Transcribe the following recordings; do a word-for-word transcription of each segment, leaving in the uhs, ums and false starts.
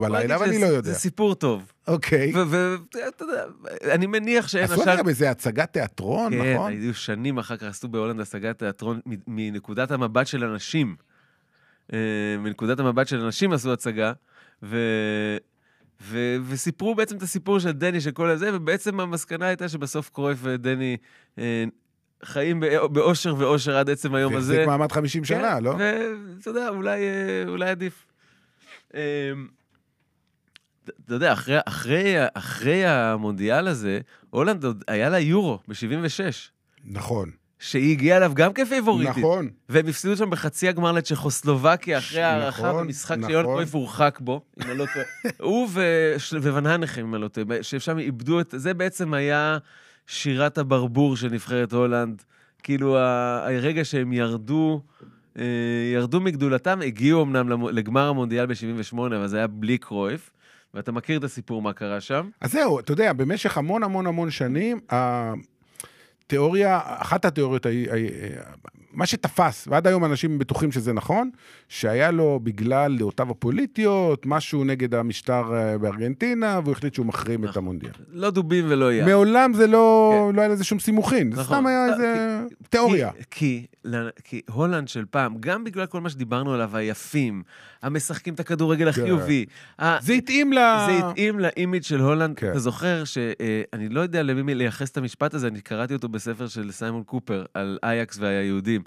בלילה, אבל אני לא יודע. זה סיפור טוב. אוקיי. ואתה יודע, אני מניח שאין... עשו גם איזה הצגת תיאטרון, כן, נכון? היו שנים אחר כך עשו בהולנד הצגת תיאטרון מנקודת המבט של אנשים. מנקודת המבט של אנשים עשו הצגה, ו... ו... וסיפרו בעצם את הסיפור של דני, של כל הזה, ובעצם המסקנה הייתה שבסוף קרויף ודני חיים באושר ואושר עד עצם היום הזה. והחזיק מעמד חמישים שנה, לא? ואתה יודע, אולי, אולי עדיף. אתה יודע, אחרי, אחרי, אחרי המונדיאל הזה, הולנד היה לה יורו ב-שבעים ושש. נכון. שהיא הגיעה אליו גם כפייבוריטית. נכון. והם הפסידו שם בחצי הגמר לצ'כוסלובקיה, אחרי הערכה במשחק שיון קרויף הורחק בו, אם אני לא טועה. הוא וון הנחם, אם אני לא טועה, ששם איבדו את... זה בעצם היה שירת הברבור של נבחרת הולנד. כאילו, הרגע שהם ירדו, ירדו מגדולתם, הגיעו אמנם לגמר המונדיאל ב-שבעים ושמונה, אבל זה היה בלי קרויף. ואתה מכיר את הסיפור מה קרה שם? אז זהו, אתה יודע, במשך המון המון המון שנים, התיאוריה, אחת התיאוריות, מה שתפס, ועד היום אנשים בטוחים שזה נכון, שהיה לו בגלל דעותיו הפוליטיות, משהו נגד המשטר בארגנטינה, והוא החליט שהוא מחרים את המונדיאל. לא דובים ולא יד. מעולם זה לא היה לזה שום סימוכין, זה סתם היה איזה תיאוריה. כי הולנד של פעם, גם בגלל כל מה שדיברנו עליו, היפים, המשחקים את הכדורגל החיובי. זה התאים ל... זה התאים לאימיג' של הולנד. אתה זוכר שאני לא יודע למי לייחס את המשפט הזה, אני קראתי אותו בספר של סיימון קופר, על אייקס והיהודים.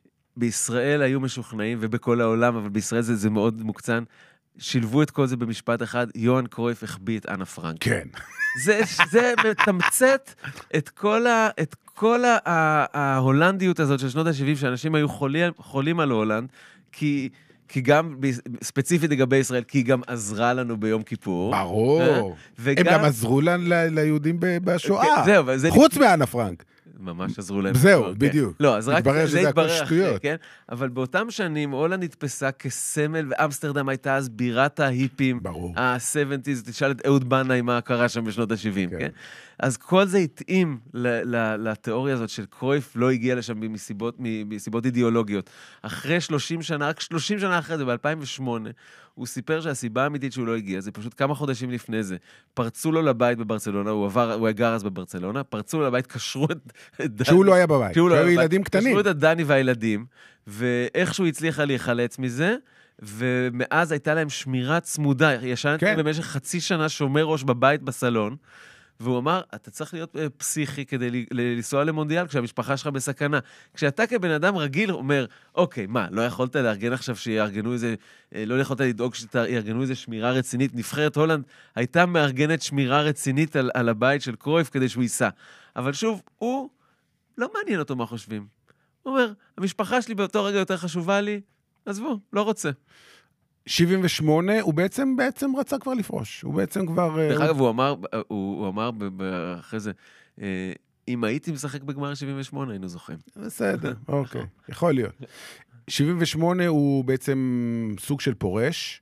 בישראל היו משוכנעים, ובכל העולם, אבל בישראל זה, זה מאוד מוקצן, שילבו את כל זה במשפט אחד, יוהאן קרויף החביא את אנה פרנק. כן. זה, זה מתמצת את כל, ה, את כל ה, ההולנדיות הזאת של שנות ה-שבעים, שאנשים היו חולים, חולים על הולנד, כי... כי גם, ספציפית לגבי ישראל, כי היא גם עזרה לנו ביום כיפור. ברור. הם גם עזרו ליהודים בשואה. חוץ מאנה פרנק. ממש עזרו להם. זהו, בדיוק. לא, אז רק זה התברר שטויות. אבל באותם שנים, הולנד נתפסה כסמל, ואמסטרדם הייתה אז בירת ההיפים. ברור. ה-שבעים, תשאל את אהוד בנאי מה קרה שם בשנות ה-שבעים, כן? אז כל זה התאים לתיאוריה הזאת של קרויף לא הגיע לשם מסיבות אידיאולוגיות. אחרי שלושים שנה, רק שלושים שנה אחרי זה, ב-אלפיים ושמונה, הוא סיפר שהסיבה האמיתית שהוא לא הגיע, זה פשוט כמה חודשים לפני זה. פרצו לו לבית בברצלונה, הוא עבר, הוא הגר אז בברצלונה, פרצו לו לבית, קשרו את דני. שהוא לא היה בבית, שהוא היו ילדים קטנים. קשרו את דני והילדים, ואיכשהו הצליחה להיחלץ מזה, ומאז הייתה להם שמירה צמודה, ישנתי במשך חצי שנה שומר ראש בבית בסלון, והוא אמר, אתה צריך להיות פסיכי כדי לנסוע למונדיאל כשהמשפחה שלך בסכנה. כשאתה כבן אדם רגיל אומר, אוקיי, מה, לא יכולת לארגן עכשיו שיארגנו איזה, לא יכולת לדאוג שיארגנו איזה שמירה רצינית. נבחרת הולנד הייתה מארגנת שמירה רצינית על, על הבית של קרויף כדי שהוא ייסע. אבל שוב, הוא לא מעניין אותו מה חושבים. הוא אומר, המשפחה שלי באותו רגע יותר חשובה לי, עזבו, לא רוצה. שבעים ושמונה, הוא בעצם, בעצם רצה כבר לפרוש. הוא בעצם כבר... דרך אגב, הוא אמר, הוא אמר אחרי זה, אם הייתי משחק בגמר שבעים ושמונה, היינו זוכים. בסדר, אוקיי, יכול להיות. שבעים ושמונה הוא בעצם סוג של פורש,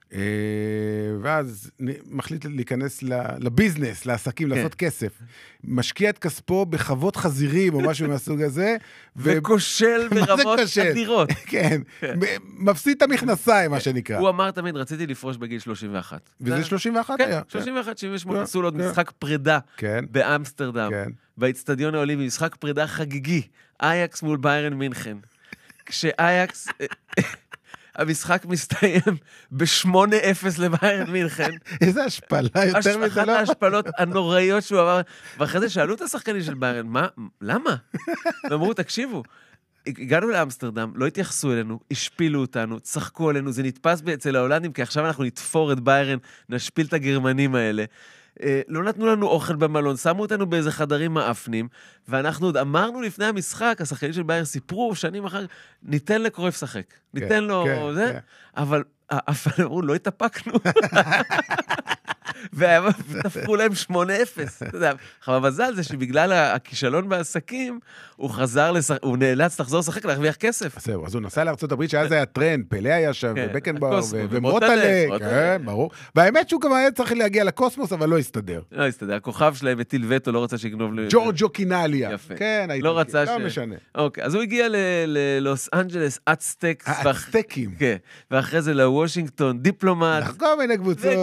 ואז מחליט להיכנס לביזנס, לעסקים, לעשות כסף. משקיע את כספו בחוות חזירים או משהו מהסוג הזה. וכושל ברמות אדירות. כן, מפסיד את המכנסיים, מה שנקרא. הוא אמר תמיד, רציתי לפרוש בגיל שלושים ואחת. וזה שלושים ואחת היה? כן, שלושים ואחת, שבעים ושמונה. עשו לו משחק פרידה באמסטרדם, באצטדיון האולימפי, משחק פרידה חגיגי, אייקס מול ביירן מינכן. כשאייקס... המשחק מסתיים ב-שמונה אפס לביירן מינכן. איזה השפלה יותר מזה, אחת ההשפלות הנוראיות שהוא עבר, ואחרי זה שאלו את השחקנים של ביירן, מה? למה? ואמרו, תקשיבו, הגענו לאמסטרדם, לא התייחסו אלינו, השפילו אותנו, צחקו עלינו, זה נתפס אצל ההולנדים, כי עכשיו אנחנו נתפור את ביירן, נשפיל את הגרמנים האלה. לא נתנו לנו אוכל במלון, שמו אותנו באיזה חדרים מאפנים, ואנחנו עוד אמרנו לפני המשחק, השחקנים של בייר סיפרו שנים אחר, ניתן לקרויף שחק, ניתן לו זה, אבל אמרו, לא התאפקנו. ותפקו להם שמונה אפס. אבל מזל זה שבגלל הכישלון בעסקים, הוא חזר, הוא נאלץ לחזור לשחק, להרוויח כסף. זהו, אז הוא נסע לארצות הברית, שאז היה טרנד, פלא היה שם, ובקנבאואר, ומוטלה, כן, ברור. והאמת שהוא גם היה צריך להגיע לקוסמוס, אבל לא הסתדר. לא הסתדר, הכוכב שלהם, מטיל וטו, לא רצה שיגנוב... ג'ורג'ו קינליה. יפה. כן, לא רצה ש... לא משנה. אוקיי, אז הוא הגיע ללוס אנג'לס, אצטקס. האצטקים. כן, ואחרי זה לוושינגטון, דיפלומט. כל מיני קבוצות.